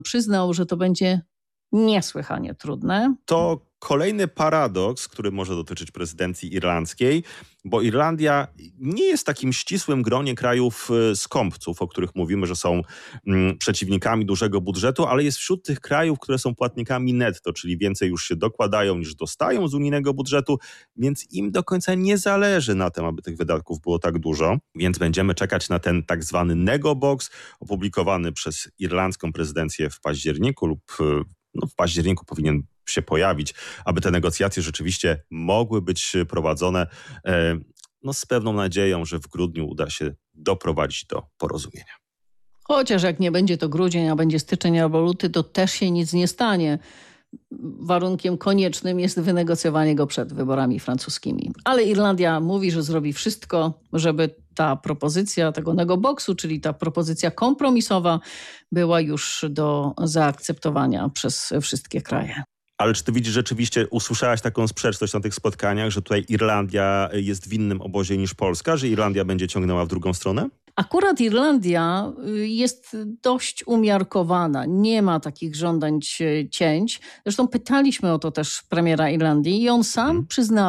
Przyznał, że to będzie niesłychanie trudne. To kolejny paradoks, który może dotyczyć prezydencji irlandzkiej, bo Irlandia nie jest takim ścisłym gronie krajów skąpców, o których mówimy, że są przeciwnikami dużego budżetu, ale jest wśród tych krajów, które są płatnikami netto, czyli więcej już się dokładają niż dostają z unijnego budżetu, więc im do końca nie zależy na tym, aby tych wydatków było tak dużo. Więc będziemy czekać na ten tak zwany negobox opublikowany przez irlandzką prezydencję w październiku lub w październiku powinien się pojawić, aby te negocjacje rzeczywiście mogły być prowadzone z pewną nadzieją, że w grudniu uda się doprowadzić do porozumienia. Chociaż jak nie będzie to grudzień, a będzie styczeń albo luty, to też się nic nie stanie. Warunkiem koniecznym jest wynegocjowanie go przed wyborami francuskimi. Ale Irlandia mówi, że zrobi wszystko, żeby ta propozycja tego negoboxu, czyli ta propozycja kompromisowa, była już do zaakceptowania przez wszystkie kraje. Ale czy ty widzisz rzeczywiście, usłyszałaś taką sprzeczność na tych spotkaniach, że tutaj Irlandia jest w innym obozie niż Polska, że Irlandia będzie ciągnęła w drugą stronę? Akurat Irlandia jest dość umiarkowana. Nie ma takich żądań cięć. Zresztą pytaliśmy o to też premiera Irlandii i on sam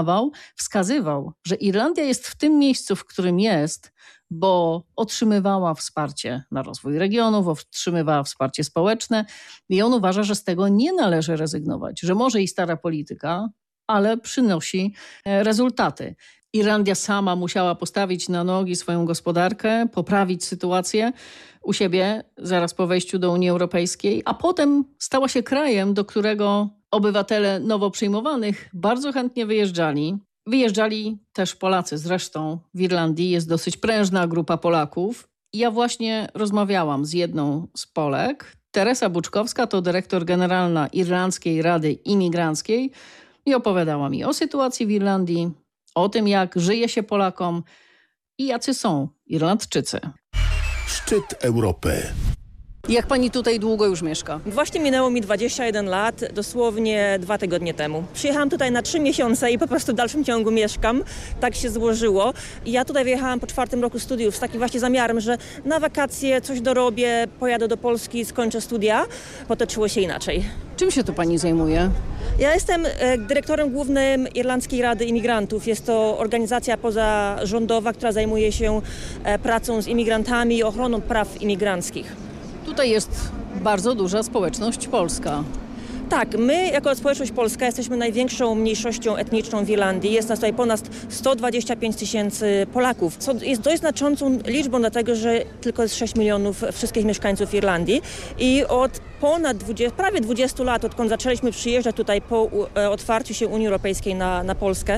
wskazywał, że Irlandia jest w tym miejscu, w którym jest, bo otrzymywała wsparcie na rozwój regionów, otrzymywała wsparcie społeczne i on uważa, że z tego nie należy rezygnować, że może i stara polityka, ale przynosi rezultaty. Irlandia sama musiała postawić na nogi swoją gospodarkę, poprawić sytuację u siebie zaraz po wejściu do Unii Europejskiej, a potem stała się krajem, do którego obywatele nowo przyjmowanych bardzo chętnie wyjeżdżali. Wyjeżdżali też Polacy. Zresztą w Irlandii jest dosyć prężna grupa Polaków. Ja właśnie rozmawiałam z jedną z Polek. Teresa Buczkowska to dyrektor generalna Irlandzkiej Rady Imigranckiej i opowiadała mi o sytuacji w Irlandii, o tym, jak żyje się Polakom i jacy są Irlandczycy. Szczyt Europy. Jak pani tutaj długo już mieszka? Właśnie minęło mi 21 lat, dosłownie 2 tygodnie temu. Przyjechałam tutaj na 3 miesiące i po prostu w dalszym ciągu mieszkam. Tak się złożyło. I ja tutaj wyjechałam po 4. roku studiów z takim właśnie zamiarem, że na wakacje coś dorobię, pojadę do Polski, skończę studia. Potoczyło się inaczej. Czym się tu pani zajmuje? Ja jestem dyrektorem głównym Irlandzkiej Rady Imigrantów. Jest to organizacja pozarządowa, która zajmuje się pracą z imigrantami i ochroną praw imigranckich. Tutaj jest bardzo duża społeczność polska. Tak, my jako społeczność polska jesteśmy największą mniejszością etniczną w Irlandii. Jest nas tutaj ponad 125 tysięcy Polaków, co jest dość znaczącą liczbą, dlatego że tylko jest 6 milionów wszystkich mieszkańców Irlandii. I od prawie 20 lat, odkąd zaczęliśmy przyjeżdżać tutaj po otwarciu się Unii Europejskiej na Polskę,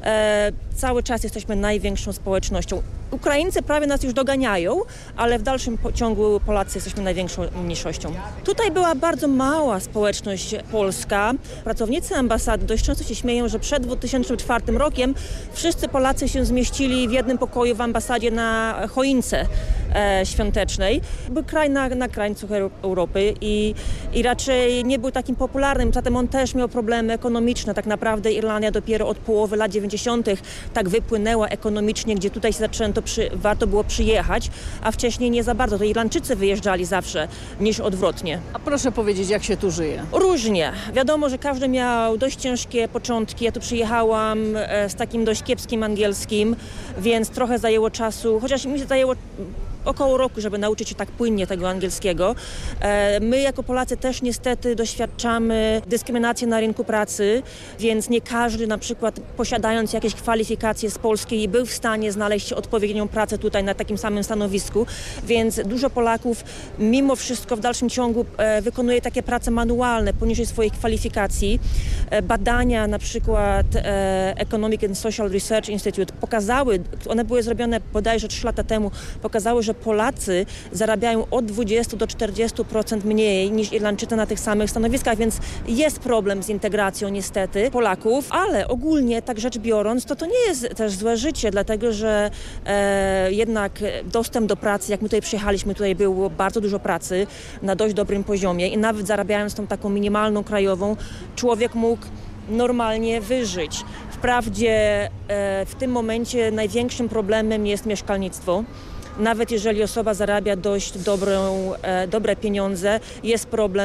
cały czas jesteśmy największą społecznością. Ukraińcy prawie nas już doganiają, ale w dalszym ciągu Polacy jesteśmy największą mniejszością. Tutaj była bardzo mała społeczność polska. Pracownicy ambasady dość często się śmieją, że przed 2004 rokiem wszyscy Polacy się zmieścili w jednym pokoju w ambasadzie na choince świątecznej. Był kraj na krańcu Europy i raczej nie był takim popularnym. Zatem on też miał problemy ekonomiczne. Tak naprawdę Irlandia dopiero od połowy lat 90. tak wypłynęła ekonomicznie, gdzie tutaj się warto było przyjechać, a wcześniej nie za bardzo. To Irlandczycy wyjeżdżali zawsze niż odwrotnie. A proszę powiedzieć, jak się tu żyje? Różnie. Wiadomo, że każdy miał dość ciężkie początki. Ja tu przyjechałam z takim dość kiepskim angielskim, więc trochę zajęło czasu, chociaż mi się zajęło około roku, żeby nauczyć się tak płynnie tego angielskiego. My jako Polacy też niestety doświadczamy dyskryminacji na rynku pracy, więc nie każdy na przykład posiadając jakieś kwalifikacje z Polski był w stanie znaleźć odpowiednią pracę tutaj na takim samym stanowisku, więc dużo Polaków mimo wszystko w dalszym ciągu wykonuje takie prace manualne poniżej swoich kwalifikacji. Badania na przykład Economic and Social Research Institute pokazały, one były zrobione bodajże 3 lata temu, pokazały, że Polacy zarabiają od 20 do 40% mniej niż Irlandczycy na tych samych stanowiskach, więc jest problem z integracją niestety Polaków, ale ogólnie tak rzecz biorąc, to nie jest też złe życie, dlatego że jednak dostęp do pracy, jak my tutaj przyjechaliśmy, tutaj było bardzo dużo pracy na dość dobrym poziomie i nawet zarabiając tą taką minimalną krajową, człowiek mógł normalnie wyżyć. Wprawdzie w tym momencie największym problemem jest mieszkalnictwo. Nawet jeżeli osoba zarabia dość dobre pieniądze, jest problem